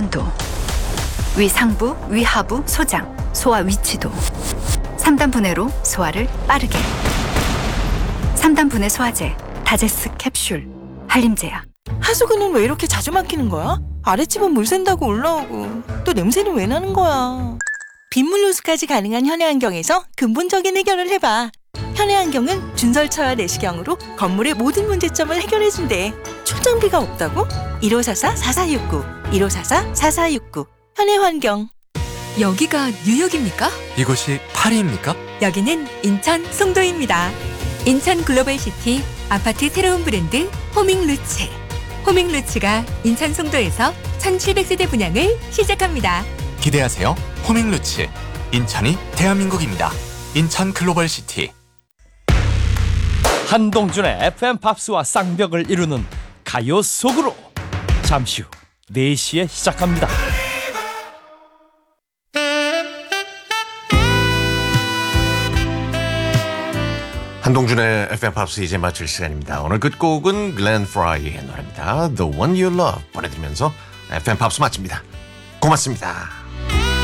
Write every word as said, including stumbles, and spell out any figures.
분도, 위상부, 위하부, 소장, 소화 위치도. 삼 단 분해로 소화를 빠르게. 삼 단 분해 소화제, 다제스 캡슐, 한림제약. 하수구는 왜 이렇게 자주 막히는 거야? 아랫집은 물 샌다고 올라오고 또 냄새는 왜 나는 거야? 빗물 누수까지 가능한 현해안경에서 근본적인 해결을 해봐. 현해안경은 준설처와 내시경으로 건물의 모든 문제점을 해결해준대. 초장비가 없다고? 일오사사 사사육구 일오사사 사사육구 현해환경. 여기가 뉴욕입니까? 이곳이 파리입니까? 여기는 인천 송도입니다. 인천 글로벌시티 아파트 새로운 브랜드 호밍루츠. 호밍루츠가 인천 송도에서 천칠백 세대 분양을 시작합니다. 기대하세요. 호밍루츠. 인천이 대한민국입니다. 인천 글로벌시티. 한동준의 에프엠 팝스와 쌍벽을 이루는 가요 속으로 잠시 후 네 시에 시작합니다. 한동준의 에프엠 팝스 이제 마칠 시간입니다. 오늘 끝곡은 글렌 프라이의 노래입니다. The One You Love 보내드리면서 에프엠 팝스 마칩니다. 고맙습니다.